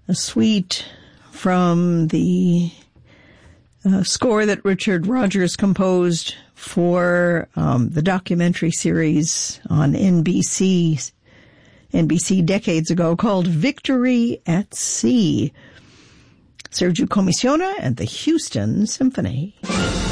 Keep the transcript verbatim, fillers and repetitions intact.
a suite from the uh, score that Richard Rodgers composed for um, the documentary series on N B C, N B C decades ago called Victory at Sea. Sergio Commissiona and the Houston Symphony.